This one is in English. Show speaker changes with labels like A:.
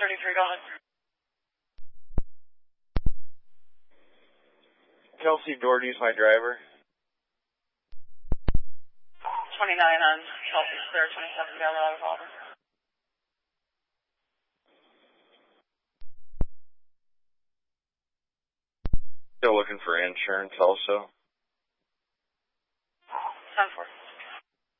A: 133, go ahead.
B: Kelsey Doherty's my driver.
A: 29 on Chelsea Square, 27 Gallo Revolver.
B: Still looking for insurance also.
A: 10-4.